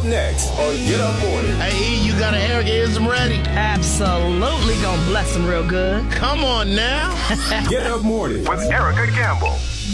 Up next on Get Up Morning. Hey, E, you got an Eric-ism ready? Absolutely gonna bless them real good. Come on now. Get Up Morning with Erica Campbell.